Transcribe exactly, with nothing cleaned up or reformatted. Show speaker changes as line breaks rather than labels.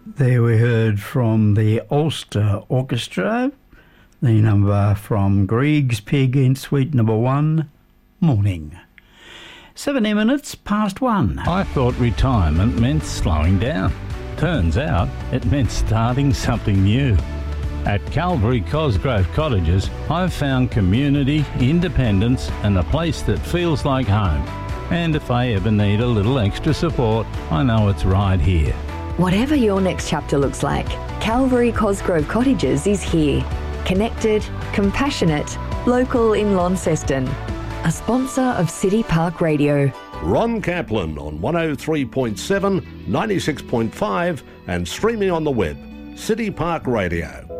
There we heard from the Ulster Orchestra, the number from Grieg's Pig in Suite number one, Morning. seventeen minutes past one.
I thought retirement meant slowing down. Turns out it meant starting something new. At Calvary Cosgrove Cottages, I've found community, independence and a place that feels like home. And if I ever need a little extra support, I know it's right here.
Whatever your next chapter looks like, Calvary Cosgrove Cottages is here. Connected, compassionate, local in Launceston. A sponsor of City Park Radio.
Ron Kaplan on one oh three point seven, ninety-six point five and streaming on the web. City Park Radio.